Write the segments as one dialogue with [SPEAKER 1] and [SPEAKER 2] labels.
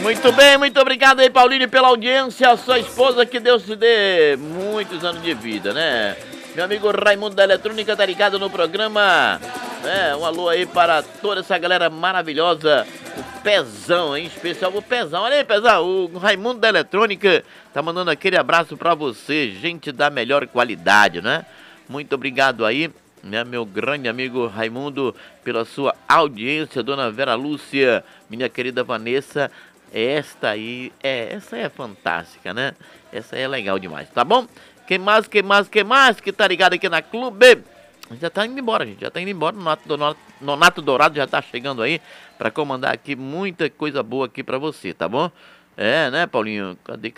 [SPEAKER 1] Muito bem, muito obrigado aí, Paulinho, pela audiência. A sua esposa, que Deus te dê muitos anos de vida, né? Meu amigo Raimundo da Eletrônica tá ligado no programa. Um alô aí para toda essa galera maravilhosa. O Pezão, em especial o Pezão. Olha aí, Pezão, o Raimundo da Eletrônica tá mandando aquele abraço pra você, gente da melhor qualidade, né? Muito obrigado aí, né, meu grande amigo Raimundo, pela sua audiência. Dona Vera Lúcia, minha querida Vanessa, essa aí é fantástica, né? Essa aí é legal demais, tá bom? Quem mais que tá ligado aqui na Clube? Já tá indo embora, gente, já tá indo embora. Nonato Dourado já tá chegando aí pra comandar aqui muita coisa boa aqui pra você, tá bom? Né, Paulinho? Cadê?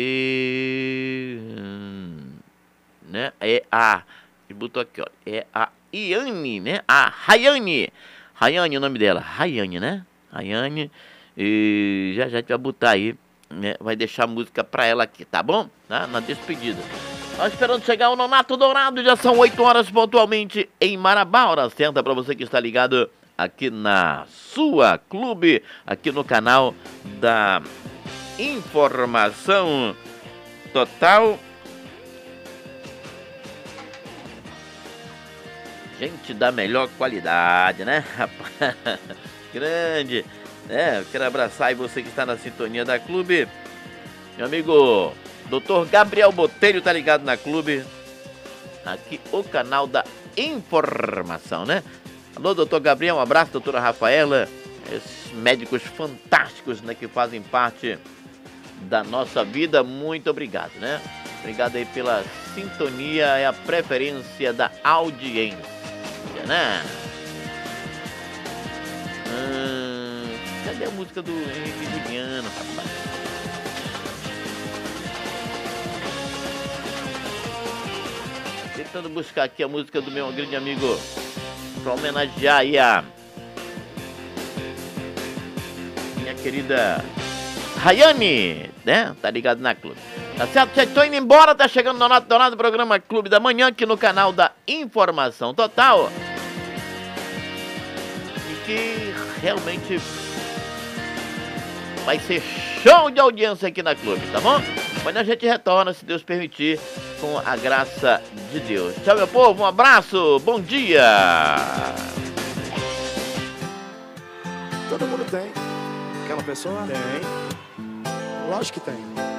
[SPEAKER 1] Né? Ele botou aqui, ó. É a Iane, né? A Rayane. Rayane é o nome dela. Rayane, né? Rayane. E já a gente vai botar aí, né? Vai deixar a música pra ela aqui, tá bom? Na despedida. Nós esperando chegar o Nonato Dourado. Já são 8 horas pontualmente em Marabá. Hora certa pra você que está ligado aqui na sua Clube, aqui no canal da Informação Total. Gente da melhor qualidade, né, rapaz? Grande. Eu quero abraçar aí você que está na sintonia da Clube. Meu amigo Dr. Gabriel Botelho tá ligado na Clube. Aqui o canal da Informação, né? Alô, doutor Gabriel, um abraço, doutora Rafaela. Esses médicos fantásticos, né, que fazem parte da nossa vida. Muito obrigado, né? Obrigado aí pela sintonia e a preferência da audiência, né? Cadê a música do Henrique Juliano, rapaz? Tentando buscar aqui a música do meu grande amigo pra homenagear aí a minha querida Rayane, né? Tá ligado na Clube. Tá certo? Já tô indo embora, tá chegando no Nonato, programa Clube da Manhã, aqui no canal da Informação Total. E que realmente vai ser show de audiência aqui na Clube, tá bom? Amanhã a gente retorna, se Deus permitir, com a graça de Deus. Tchau, meu povo, um abraço, bom dia!
[SPEAKER 2] Todo mundo tem. Aquela pessoa? Tem. Lógico que tem.